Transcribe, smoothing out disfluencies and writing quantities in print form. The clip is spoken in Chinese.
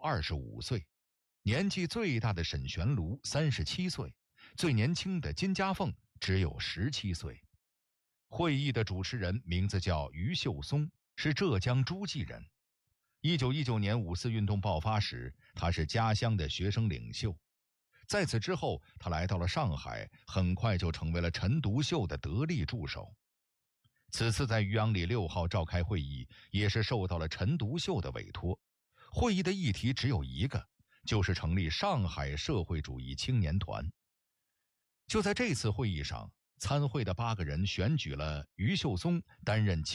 25岁，年纪最大的沈玄庐37岁，最年轻的金家凤只有17岁。会议的主持人名字叫于秀松，是浙江诸暨人。1919年5·4运动爆发时，他是家乡的学生领袖。在此之后，他来到了上海，很快就成为了陈独秀的得力助手。此次在余杨里6号召开会议，也是受到了陈独秀的委托。会议的议题只有一个，就是成立上海社会主义青年团。就在这次会议上，参会的8个人选举了于秀松担任